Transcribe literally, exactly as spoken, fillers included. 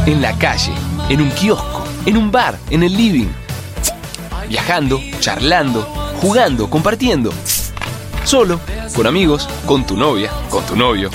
en la calle, en un kiosco, en un bar, en el living. Viajando, charlando, jugando, compartiendo. Solo, con amigos, con tu novia, con tu novio,